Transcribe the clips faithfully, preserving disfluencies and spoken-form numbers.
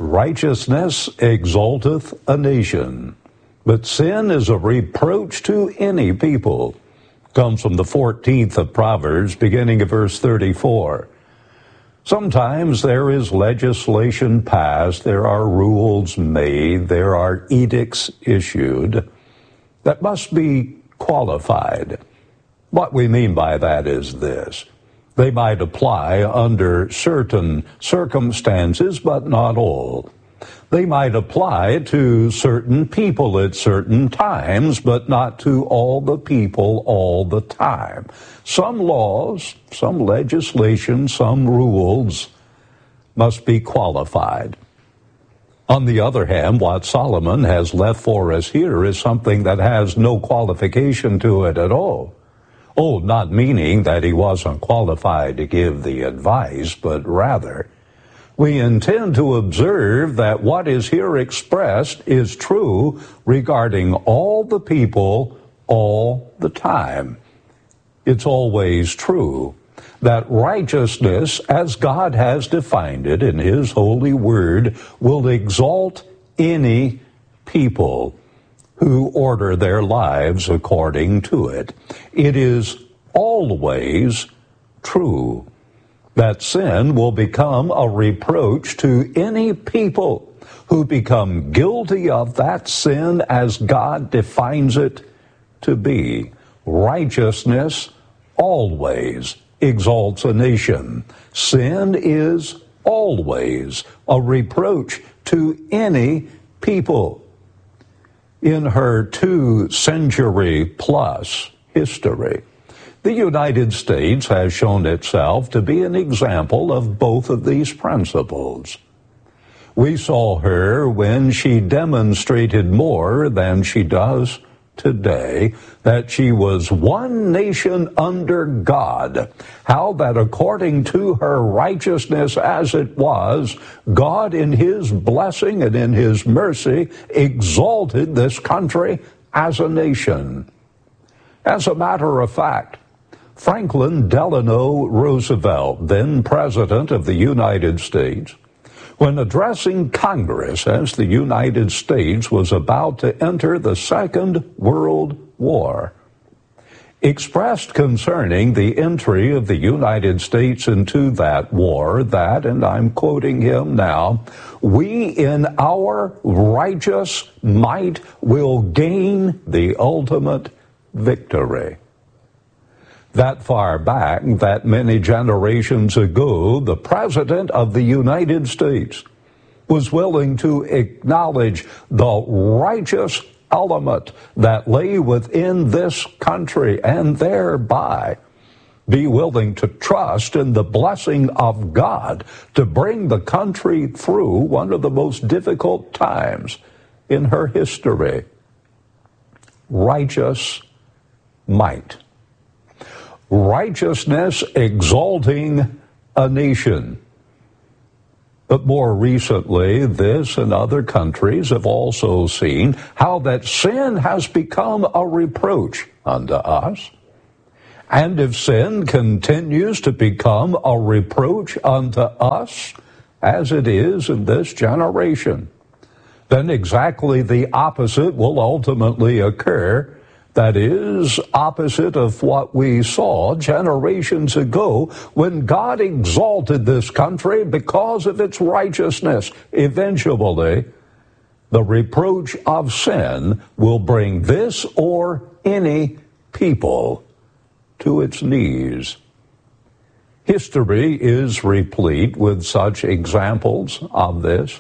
Righteousness exalteth a nation, but sin is a reproach to any people. Comes from the fourteenth of Proverbs, beginning of verse thirty-four. Sometimes there is legislation passed, there are rules made, there are edicts issued that must be qualified. What we mean by that is this. They might apply under certain circumstances, but not all. They might apply to certain people at certain times, but not to all the people all the time. Some laws, some legislation, some rules must be qualified. On the other hand, what Solomon has left for us here is something that has no qualification to it at all. Oh, not meaning that he wasn't qualified to give the advice, but rather, we intend to observe that what is here expressed is true regarding all the people all the time. It's always true that righteousness, as God has defined it in His holy word, will exalt any people who order their lives according to it. It is always true that sin will become a reproach to any people who become guilty of that sin as God defines it to be. Righteousness always exalts a nation. Sin is always a reproach to any people. In her two-century-plus history, the United States has shown itself to be an example of both of these principles. We saw her when she demonstrated more than she does today that she was one nation under God. How that according to her righteousness as it was, God in His blessing and in His mercy exalted this country as a nation. As a matter of fact, Franklin Delano Roosevelt, then President of the United States, when addressing Congress as the United States was about to enter the Second World War, expressed concerning the entry of the United States into that war that, and I'm quoting him now, "We in our righteous might will gain the ultimate victory." That far back, that many generations ago, the President of the United States was willing to acknowledge the righteous element that lay within this country and thereby be willing to trust in the blessing of God to bring the country through one of the most difficult times in her history. Righteous might. Righteousness exalting a nation. But more recently, this and other countries have also seen how that sin has become a reproach unto us. And if sin continues to become a reproach unto us, as it is in this generation, then exactly the opposite will ultimately occur. That is, opposite of what we saw generations ago when God exalted this country because of its righteousness. Eventually, the reproach of sin will bring this or any people to its knees. History is replete with such examples of this.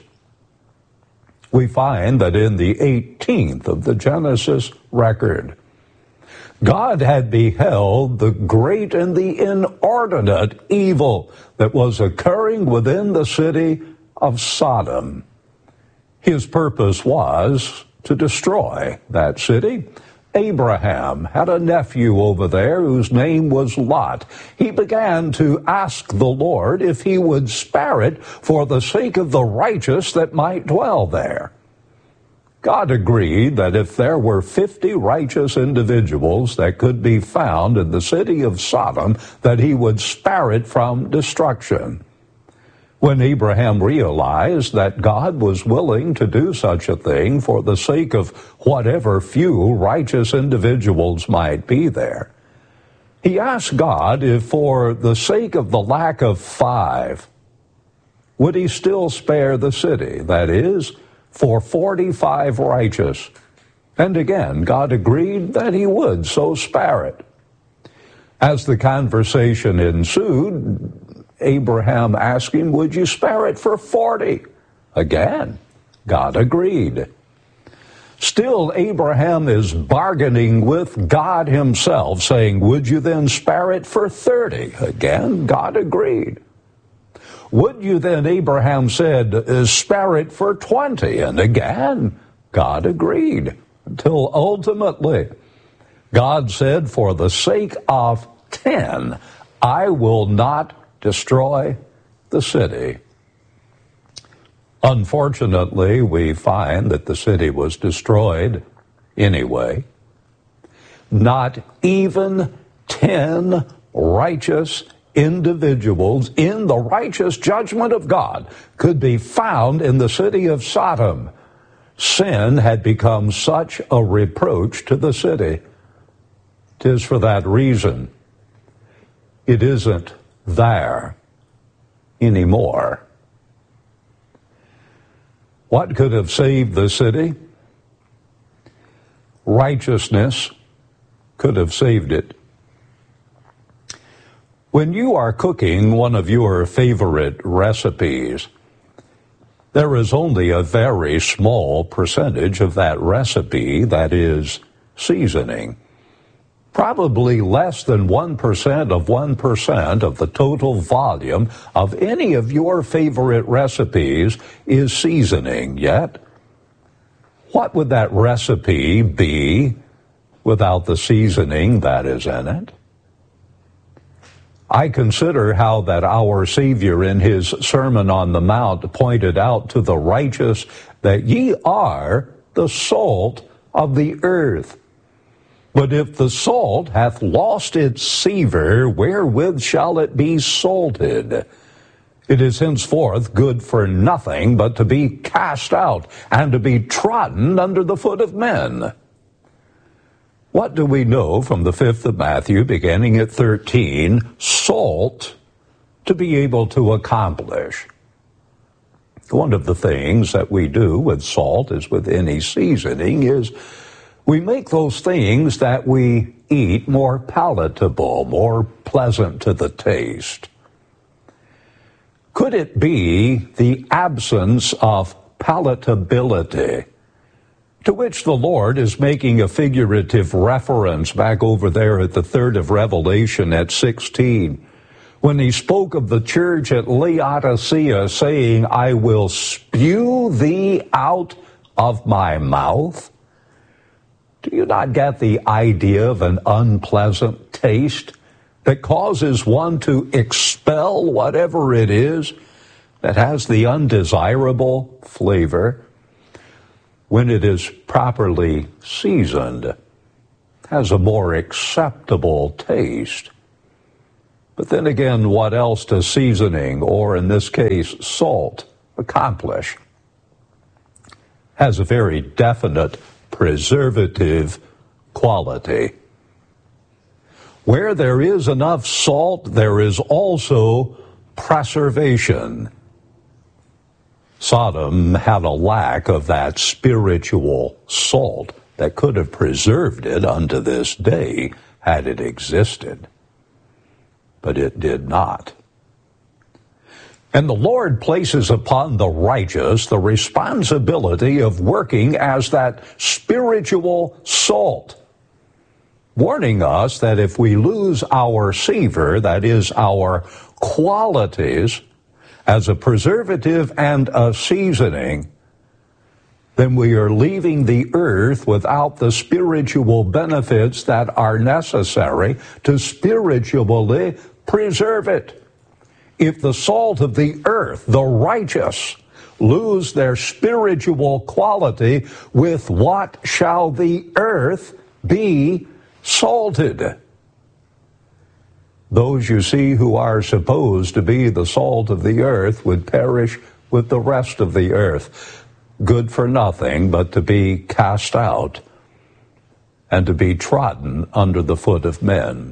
We find that in the eighteenth of the Genesis record, God had beheld the great and the inordinate evil that was occurring within the city of Sodom. His purpose was to destroy that city. Abraham had a nephew over there whose name was Lot. He began to ask the Lord if He would spare it for the sake of the righteous that might dwell there. God agreed that if there were fifty righteous individuals that could be found in the city of Sodom, that He would spare it from destruction. when Abraham realized that God was willing to do such a thing for the sake of whatever few righteous individuals might be there. He asked God if for the sake of the lack of five, would he still spare the city, that is, for forty-five righteous? And again, God agreed that he would so spare it. As the conversation ensued, Abraham asked him, would you spare it for forty? Again, God agreed. Still, Abraham is bargaining with God himself, saying, would you then spare it for thirty? Again, God agreed. Would you then, Abraham said, spare it for twenty? And again, God agreed. Until ultimately, God said, for the sake of ten, I will not destroy the city. Unfortunately, we find that the city was destroyed anyway. Not even ten righteous individuals in the righteous judgment of God could be found in the city of Sodom. Sin had become such a reproach to the city. 'Tis for that reason it isn't there anymore. What could have saved the city? Righteousness could have saved it. When you are cooking one of your favorite recipes, there is only a very small percentage of that recipe that is seasoning. Probably less than one percent of one percent of the total volume of any of your favorite recipes is seasoning. Yet, what would that recipe be without the seasoning that is in it? I consider how that our Savior in his Sermon on the Mount pointed out to the righteous that ye are the salt of the earth. But if the salt hath lost its savor, wherewith shall it be salted? It is henceforth good for nothing but to be cast out and to be trodden under the foot of men. What do we know from the fifth of Matthew, beginning at thirteen, salt to be able to accomplish? One of the things that we do with salt, as with any seasoning, is we make those things that we eat more palatable, more pleasant to the taste. Could it be the absence of palatability, to which the Lord is making a figurative reference back over there at the third of Revelation at sixteen, when he spoke of the church at Laodicea, saying, I will spew thee out of my mouth? Do you not get the idea of an unpleasant taste that causes one to expel whatever it is that has the undesirable flavor? When it is properly seasoned, has a more acceptable taste. But then again, what else does seasoning, or in this case, salt, accomplish? Has a very definite preservative quality. Where there is enough salt, there is also preservation. Sodom had a lack of that spiritual salt that could have preserved it unto this day had it existed. But it did not. And the Lord places upon the righteous the responsibility of working as that spiritual salt, warning us that if we lose our savor, that is, our qualities, as a preservative and a seasoning, then we are leaving the earth without the spiritual benefits that are necessary to spiritually preserve it. If the salt of the earth, the righteous, lose their spiritual quality, with what shall the earth be salted? those you see who are supposed to be the salt of the earth would perish with the rest of the earth, good for nothing but to be cast out and to be trodden under the foot of men.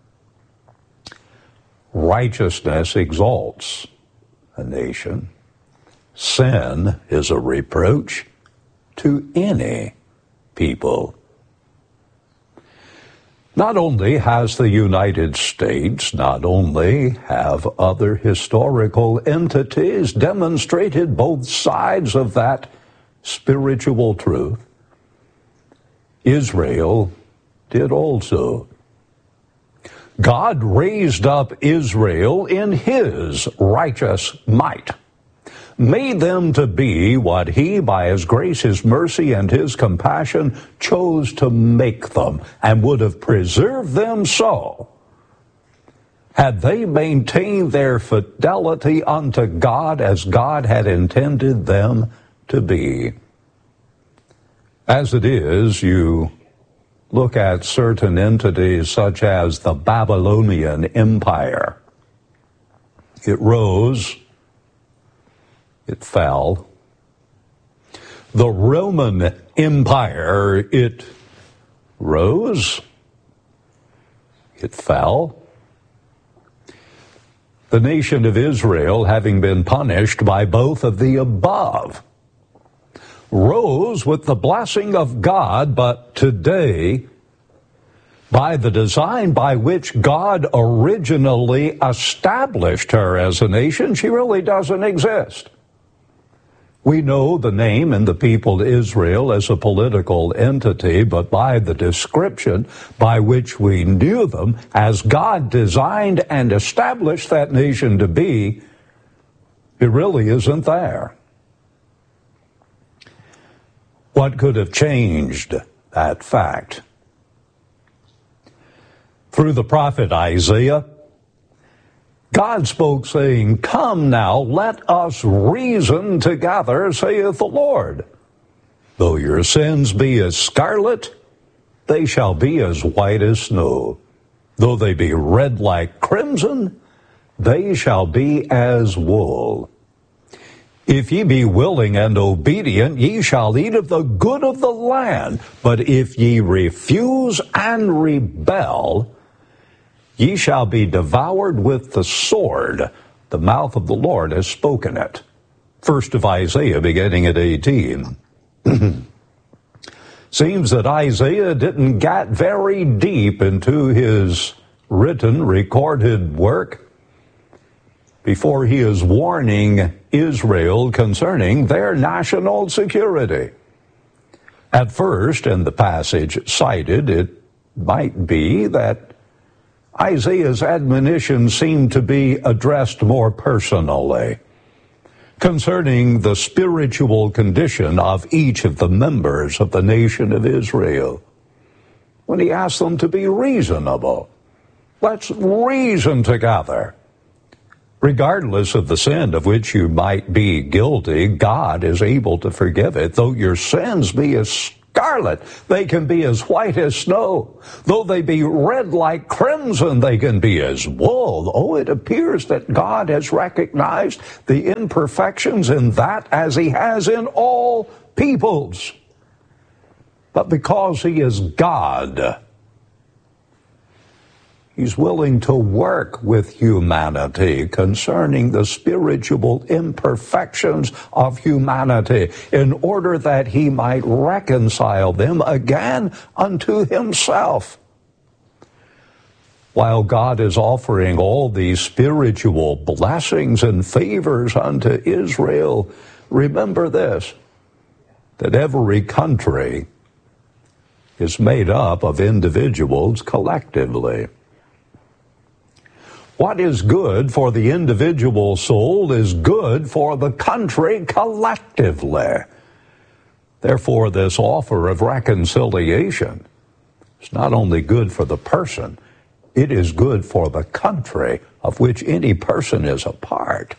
Righteousness exalts a nation. Sin is a reproach to any people. Not only has the United States, not only have other historical entities demonstrated both sides of that spiritual truth, Israel did also. God raised up Israel in his righteous might, made them to be what he, by his grace, his mercy, and his compassion, chose to make them, and would have preserved them so, had they maintained their fidelity unto God as God had intended them to be. As it is, you look at certain entities such as the Babylonian Empire. It rose, it fell. The Roman Empire, it rose, it fell. The nation of Israel, having been punished by both of the above, rose with the blessing of God, but today, by the design by which God originally established her as a nation, she really doesn't exist. We know the name and the people Israel as a political entity, but by the description by which we knew them as God designed and established that nation to be, it really isn't there. What could have changed that fact? Through the prophet Isaiah, God spoke, saying, "Come now, let us reason together, saith the Lord. Though your sins be as scarlet, they shall be as white as snow. Though they be red like crimson, they shall be as wool. If ye be willing and obedient, ye shall eat of the good of the land. But if ye refuse and rebel, ye shall be devoured with the sword. The mouth of the Lord has spoken it." First of Isaiah, beginning at eighteen. Seems that Isaiah didn't get very deep into his written, recorded work before he is warning Israel concerning their national security. At first, in the passage cited, it might be that Isaiah's admonition seemed to be addressed more personally, concerning the spiritual condition of each of the members of the nation of Israel, when he asked them to be reasonable. Let's reason together. Regardless of the sin of which you might be guilty, God is able to forgive it. Though your sins be as scarlet, they can be as white as snow. Though they be red like crimson, they can be as wool. Oh, it appears that God has recognized the imperfections in that, as he has in all peoples. But because he is God, he's willing to work with humanity concerning the spiritual imperfections of humanity in order that he might reconcile them again unto himself. While God is offering all these spiritual blessings and favors unto Israel, remember this, that every country is made up of individuals collectively. What is good for the individual soul is good for the country collectively. Therefore, this offer of reconciliation is not only good for the person, it is good for the country of which any person is a part.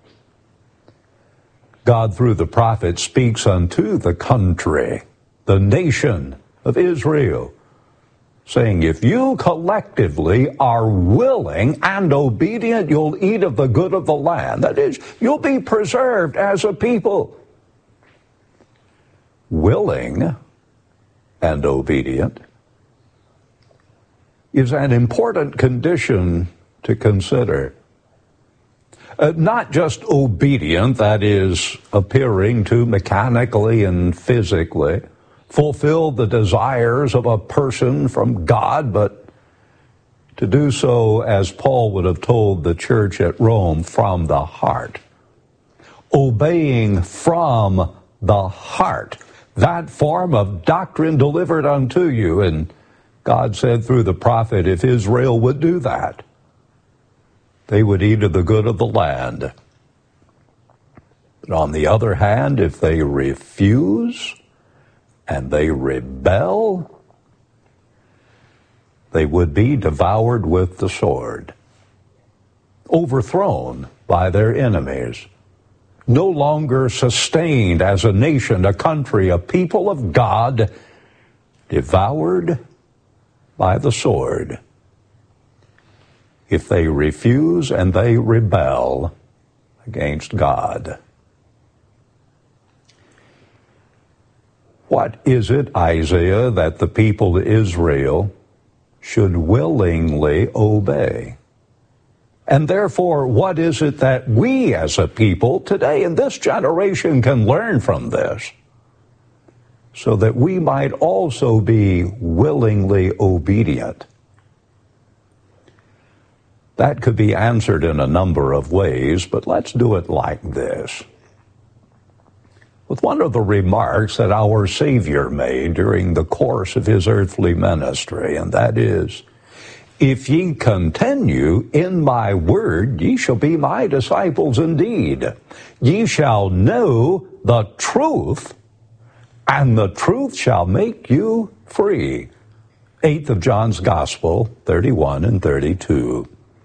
God, through the prophet, speaks unto the country, the nation of Israel, saying, if you collectively are willing and obedient, you'll eat of the good of the land. That is, you'll be preserved as a people. Willing and obedient is an important condition to consider. Uh, not just obedient, that is, appearing to mechanically and physically fulfill the desires of a person from God, but to do so, as Paul would have told the church at Rome, from the heart. Obeying from the heart. That form of doctrine delivered unto you. And God said through the prophet, if Israel would do that, they would eat of the good of the land. But on the other hand, if they refuse and they rebel, they would be devoured with the sword, overthrown by their enemies, no longer sustained as a nation, a country, a people of God, devoured by the sword. If they refuse and they rebel against God. What is it, Isaiah, that the people of Israel should willingly obey? And therefore, what is it that we as a people today in this generation can learn from this so that we might also be willingly obedient? That could be answered in a number of ways, but let's do it like this. With one of the remarks that our Savior made during the course of his earthly ministry, and that is, if ye continue in my word, ye shall be my disciples indeed. Ye shall know the truth, and the truth shall make you free. Eighth of John's Gospel, thirty-one and thirty-two.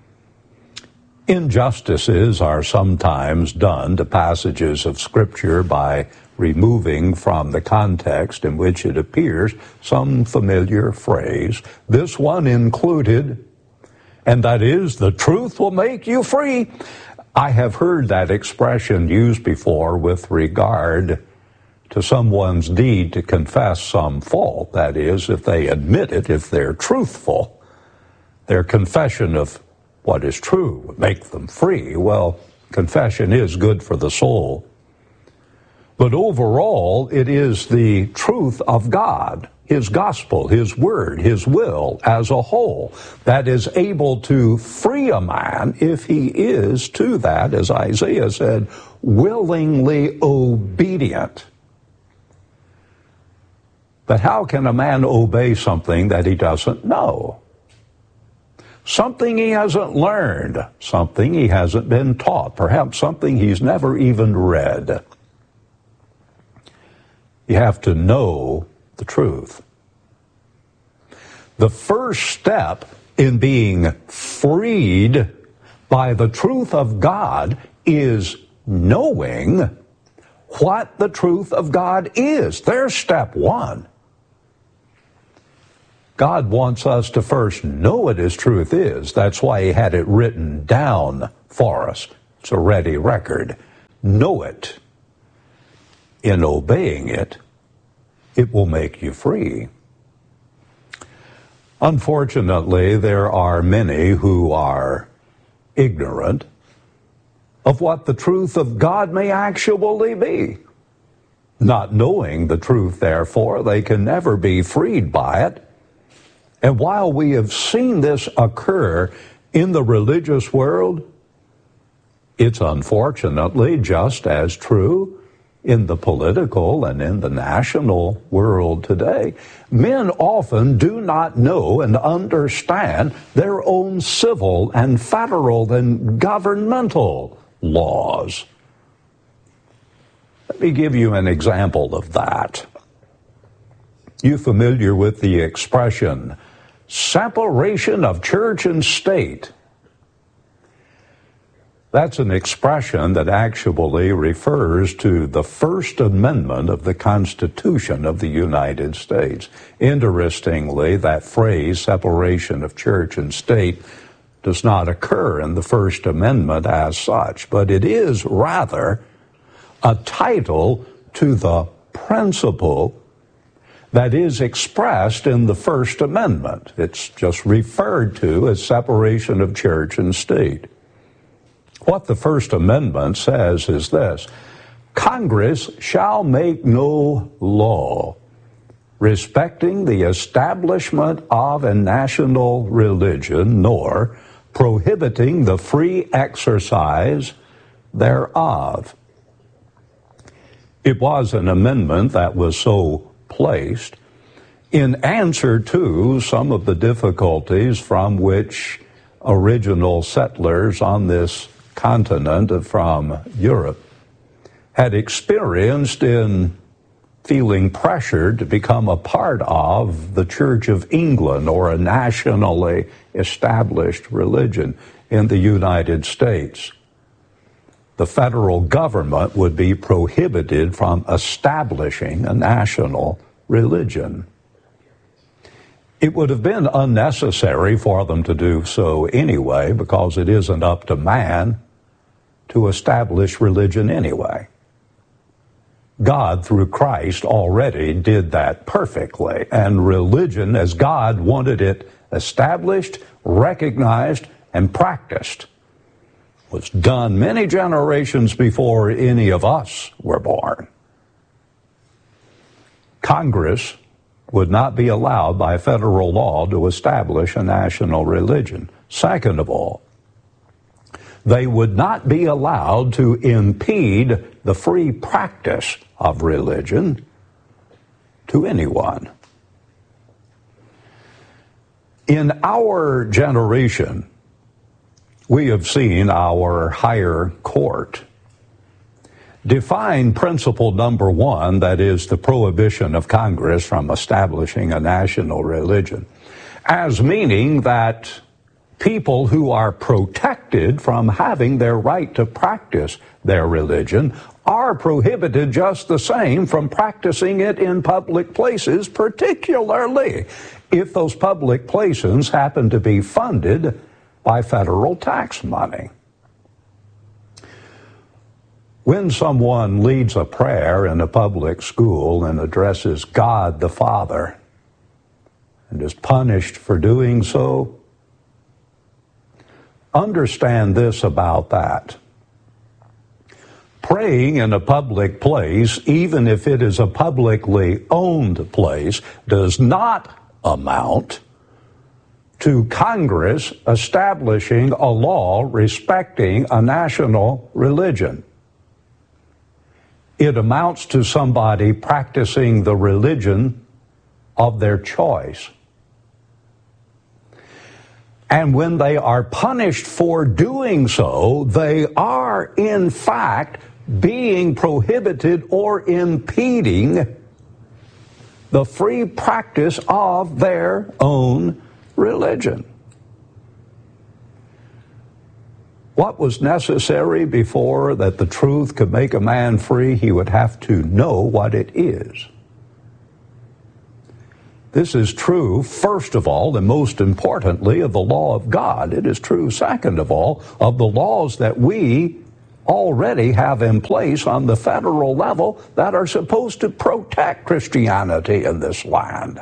Injustices are sometimes done to passages of Scripture by removing from the context in which it appears some familiar phrase, this one included, and that is, the truth will make you free. I have heard that expression used before with regard to someone's deed to confess some fault. That is, if they admit it, if they're truthful, their confession of what is true would make them free. Well, confession is good for the soul. But overall, it is the truth of God, his gospel, his word, his will as a whole that is able to free a man if he is to that, as Isaiah said, willingly obedient. But how can a man obey something that he doesn't know? Something he hasn't learned, something he hasn't been taught, perhaps something he's never even read. You have to know the truth. The first step in being freed by the truth of God is knowing what the truth of God is. There's step one. God wants us to first know what his truth is. That's why he had it written down for us. It's a ready record. Know it. In obeying it, it will make you free. Unfortunately, there are many who are ignorant of what the truth of God may actually be. Not knowing the truth, therefore, they can never be freed by it. And while we have seen this occur in the religious world, it's unfortunately just as true in the political and in the national world today. Men often do not know and understand their own civil and federal and governmental laws. Let me give you an example of that. You familiar with the expression, separation of church and state? That's an expression that actually refers to the First Amendment of the Constitution of the United States. Interestingly, that phrase, separation of church and state, does not occur in the First Amendment as such, but it is rather a title to the principle that is expressed in the First Amendment. It's just referred to as separation of church and state. What the First Amendment says is this: Congress shall make no law respecting the establishment of a national religion, nor prohibiting the free exercise thereof. It was an amendment that was so placed in answer to some of the difficulties from which original settlers on this continent from Europe had experienced in feeling pressured to become a part of the Church of England, or a nationally established religion in the United States. The federal government would be prohibited from establishing a national religion. It would have been unnecessary for them to do so anyway, because it isn't up to man to establish religion anyway. God, through Christ, already did that perfectly, and religion, as God wanted it established, recognized, and practiced, was done many generations before any of us were born. Congress would not be allowed by federal law to establish a national religion. Second of all, they would not be allowed to impede the free practice of religion to anyone. In our generation, we have seen our higher court define principle number one, that is the prohibition of Congress from establishing a national religion, as meaning that people who are protected from having their right to practice their religion are prohibited just the same from practicing it in public places, particularly if those public places happen to be funded by federal tax money. When someone leads a prayer in a public school and addresses God the Father and is punished for doing so, understand this about that. Praying in a public place, even if it is a publicly owned place, does not amount to Congress establishing a law respecting a national religion. It amounts to somebody practicing the religion of their choice. And when they are punished for doing so, they are, in fact, being prohibited or impeding the free practice of their own religion. What was necessary before that the truth could make a man free? He would have to know what it is. This is true, first of all, and most importantly, of the law of God. It is true, second of all, of the laws that we already have in place on the federal level that are supposed to protect Christianity in this land.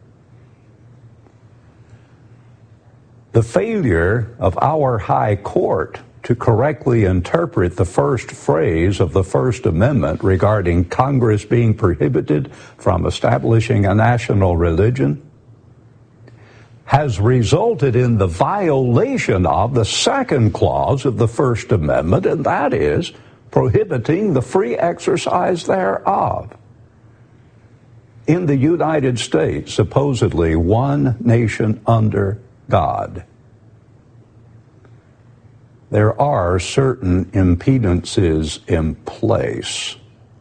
The failure of our high court to correctly interpret the first phrase of the First Amendment regarding Congress being prohibited from establishing a national religion has resulted in the violation of the second clause of the First Amendment, and that is prohibiting the free exercise thereof. In the United States, supposedly one nation under God, there are certain impedances in place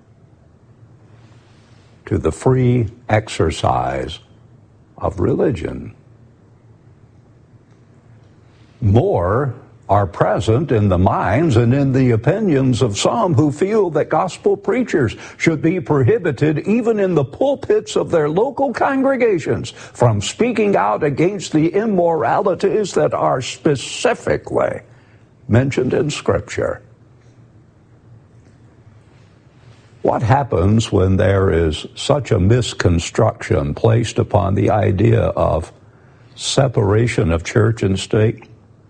to the free exercise of religion. More are present in the minds and in the opinions of some who feel that gospel preachers should be prohibited, even in the pulpits of their local congregations, from speaking out against the immoralities that are specifically mentioned in Scripture. What happens when there is such a misconstruction placed upon the idea of separation of church and state?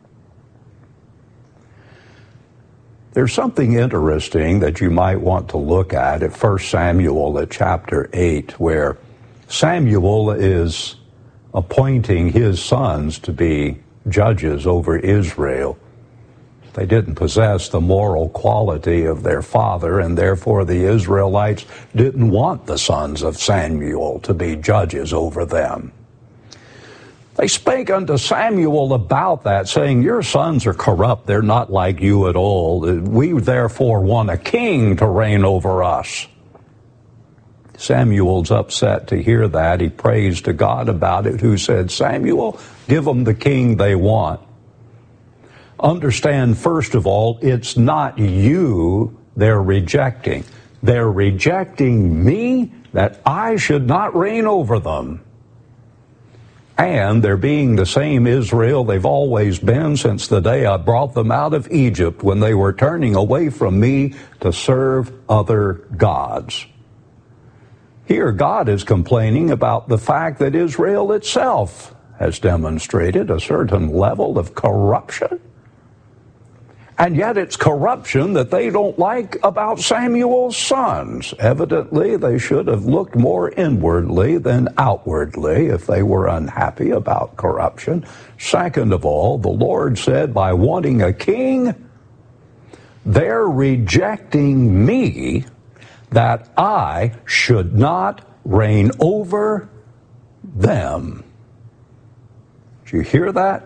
There's something interesting that you might want to look at at First Samuel at chapter eight, where Samuel is appointing his sons to be judges over Israel. They didn't possess the moral quality of their father, and therefore the Israelites didn't want the sons of Samuel to be judges over them. They spake unto Samuel about that, saying, Your sons are corrupt, they're not like you at all. We therefore want a king to reign over us. Samuel's upset to hear that. He prays to God about it, who said, Samuel, give them the king they want. Understand, first of all, it's not you they're rejecting. They're rejecting me, that I should not reign over them. And they're being the same Israel they've always been since the day I brought them out of Egypt, when they were turning away from me to serve other gods. Here, God is complaining about the fact that Israel itself has demonstrated a certain level of corruption. And yet it's corruption that they don't like about Samuel's sons. Evidently, they should have looked more inwardly than outwardly if they were unhappy about corruption. Second of all, the Lord said, by wanting a king, they're rejecting me, that I should not reign over them. Did you hear that?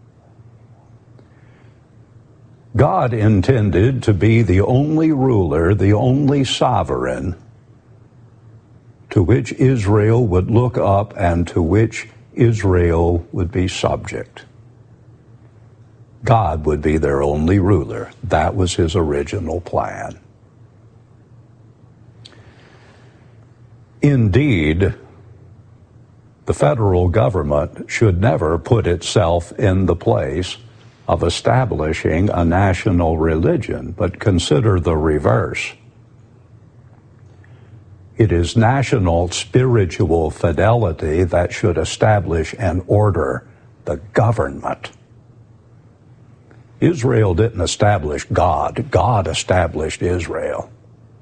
God intended to be the only ruler, the only sovereign, to which Israel would look up and to which Israel would be subject. God would be their only ruler. That was his original plan. Indeed, the federal government should never put itself in the place of establishing a national religion, but consider the reverse. It is national spiritual fidelity that should establish and order the government. Israel didn't establish God. God established Israel.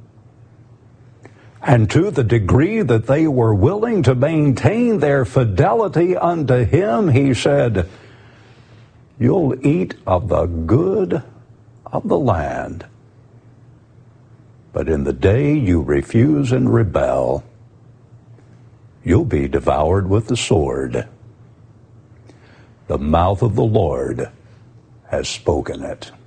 And to the degree that they were willing to maintain their fidelity unto him, he said, you'll eat of the good of the land. But in the day you refuse and rebel, you'll be devoured with the sword. The mouth of the Lord has spoken it.